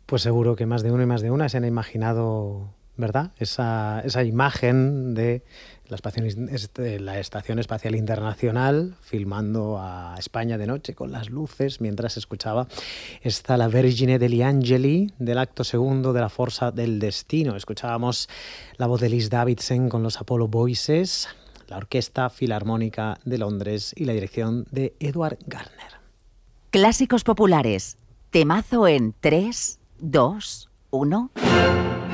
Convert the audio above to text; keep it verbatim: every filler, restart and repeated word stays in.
Pues seguro que más de uno y más de una se han imaginado, ¿verdad? Esa, esa imagen de la estación, este, la Estación Espacial Internacional filmando a España de noche con las luces mientras se escuchaba esta La Vergine degli Angeli del acto segundo de la Forza del Destino. Escuchábamos la voz de Lis Davidson con los Apollo Voices, la Orquesta Filarmónica de Londres y la dirección de Edward Garner. Clásicos populares. Temazo en tres, dos, uno.